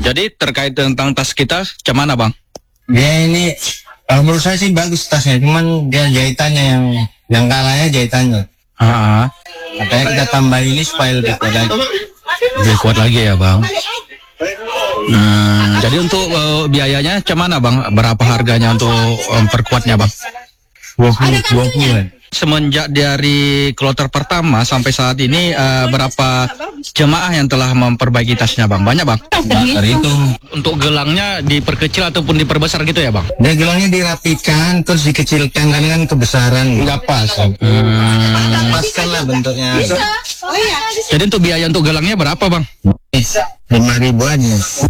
Jadi terkait tentang tas kita, cuman mana bang? Dia ini menurut saya sih bagus tasnya, cuman dia jahitannya yang kalahnya jahitannya. Makanya kita tambah ini supaya lebih kuat lagi. Lebih kuat lagi ya bang. Jadi untuk biayanya cuman mana bang? Berapa harganya untuk perkuatnya bang? 20. Semenjak dari kloter pertama sampai saat ini berapa jemaah yang telah memperbaiki tasnya bang? Banyak bang? Nggak terhitung. Untuk gelangnya diperkecil ataupun diperbesar gitu ya bang? Dia gelangnya dirapikan terus dikecilkan karena kan kebesaran nggak pas. Paskan lah bentuknya. Jadi untuk biaya untuk gelangnya berapa bang? 5.000 aja.